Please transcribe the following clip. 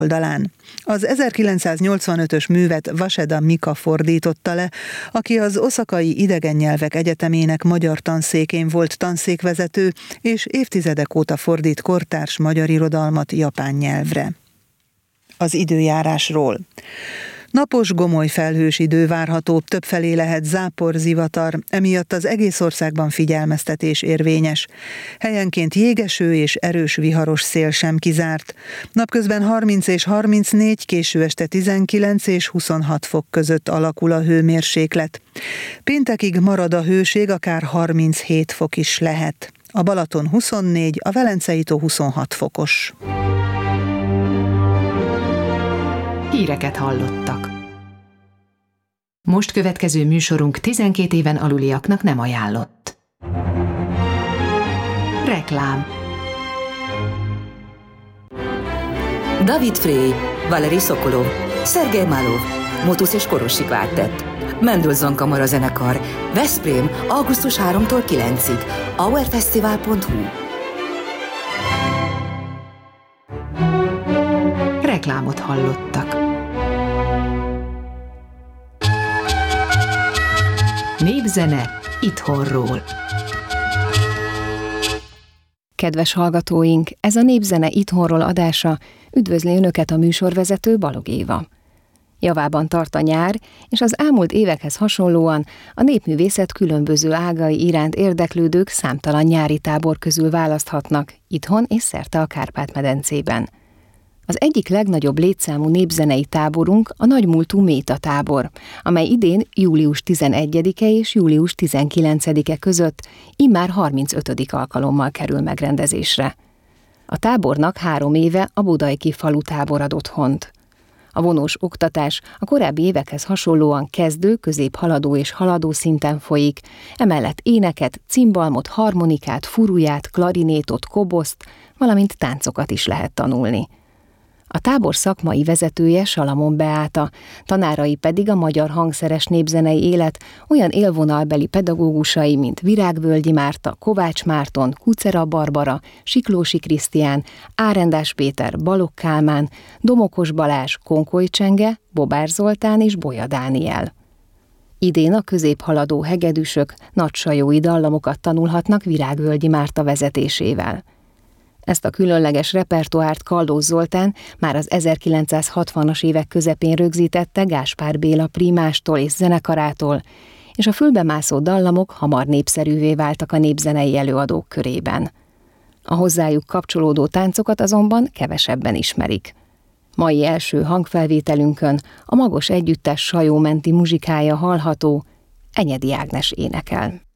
oldalán. Az 1985-ös művet Vaseda Mika fordította le, aki az Oszakai Idegen Nyelvek Egyetemének magyar tanszékén volt tanszékvezető, és évtizedek óta fordít kortárs magyar irodalmat japán nyelvre. Az időjárásról. Napos, gomoly felhős idő várható, többfelé lehet zápor, zivatar, emiatt az egész országban figyelmeztetés érvényes. Helyenként jégeső és erős viharos szél sem kizárt. Napközben 30 és 34, késő este 19 és 26 fok között alakul a hőmérséklet. Péntekig marad a hőség, akár 37 fok is lehet. A Balaton 24, a Velencei tó 26 fokos. Híreket hallottak. Most következő műsorunk 12 éven aluliaknak nem ajánlott. Reklám. David Frey, Valeri Sokolov, Szergej Malov, Motus és Korosi Kvártett, Mendelssohn Kamara Zenekar, Veszprém, augusztus 3-tól 9-ig, hourfestival.hu. Reklámot hallottak. Népzene itthonról. Kedves hallgatóink, ez a Népzene itthonról adása. Üdvözli Önöket a műsorvezető Balog Éva. Javában tart a nyár, és az elmúlt évekhez hasonlóan a népművészet különböző ágai iránt érdeklődők számtalan nyári tábor közül választhatnak, itthon és szerte a Kárpát-medencében. Az egyik legnagyobb létszámú népzenei táborunk a nagymúltú Méta tábor, amely idén július 11-e és július 19-e között immár 35. alkalommal kerül megrendezésre. A tábornak 3 éve a Budajki falu tábor ad otthont. A vonós oktatás a korábbi évekhez hasonlóan kezdő, középhaladó és haladó szinten folyik, emellett éneket, cimbalmot, harmonikát, furuját, klarinétot, koboszt, valamint táncokat is lehet tanulni. A tábor szakmai vezetője Salamon Beáta, tanárai pedig a magyar hangszeres népzenei élet olyan élvonalbeli pedagógusai, mint Virágvölgyi Márta, Kovács Márton, Kucera Barbara, Siklósi Krisztián, Árendás Péter, Balogh Kálmán, Domokos Balázs, Konkoly Csenge, Bobár Zoltán és Bolya Dániel. Idén a középhaladó hegedűsök nagysajói dallamokat tanulhatnak Virágvölgyi Márta vezetésével. Ezt a különleges repertoárt Kaldós Zoltán már az 1960-as évek közepén rögzítette Gáspár Béla prímástól és zenekarától, és a fülbemászó dallamok hamar népszerűvé váltak a népzenei előadók körében. A hozzájuk kapcsolódó táncokat azonban kevesebben ismerik. Mai első hangfelvételünkön a Magos Együttes sajómenti muzsikája hallható, Enyedi Ágnes énekel.